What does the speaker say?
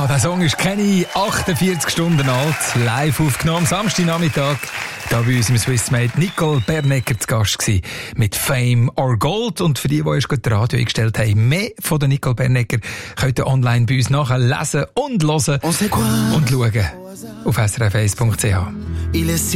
der Song ist Kenny, 48 Stunden alt, live aufgenommen, Samstagnachmittag. Da bei uns im Swissmate Nicole Bernecker zu Gast gewesen, mit Fame or Gold. Und für die uns gerade das Radio eingestellt haben, mehr von der Nicole Bernecker könnt ihr online bei uns nachlesen und hören und schauen auf srf1.ch.